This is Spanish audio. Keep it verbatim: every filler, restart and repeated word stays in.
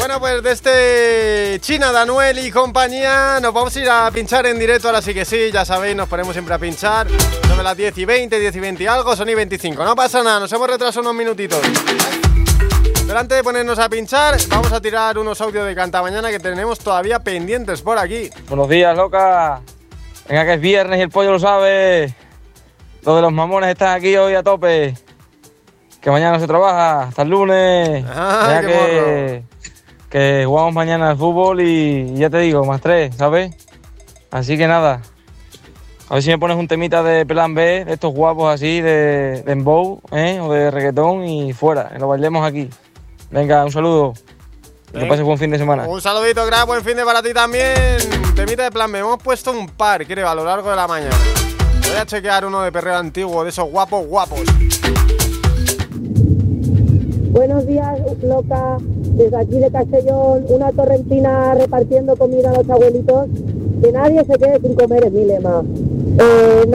Bueno, pues de este China, Danuel y compañía nos vamos a ir a pinchar en directo, ahora sí que sí, ya sabéis, nos ponemos siempre a pinchar sobre las diez y veinte, diez y veinte y algo, son y veinticinco, no pasa nada, nos hemos retrasado unos minutitos. Pero antes de ponernos a pinchar, vamos a tirar unos audios de Cantamañana que tenemos todavía pendientes por aquí. Buenos días, loca. Venga, que es viernes y el pollo lo sabe. Los de los mamones están aquí hoy a tope. Que mañana no se trabaja, hasta el lunes. Ah, qué que, que jugamos mañana al fútbol y, y ya te digo, más tres, ¿sabes? Así que nada. A ver si me pones un temita de plan B, de estos guapos así, de, de embow, ¿eh? O de reggaetón y fuera, que lo bailemos aquí. Venga, un saludo. Que Venga. pases buen fin de semana. Un saludito, crack, buen fin de para ti también. Temita de plan B, hemos puesto un par, creo, a lo largo de la mañana. Voy a chequear uno de perreo antiguo, de esos guapos guapos. Buenos días, loca. Desde aquí de Castellón, una torrentina repartiendo comida a los abuelitos. Que nadie se quede sin comer, es mi lema. Eh,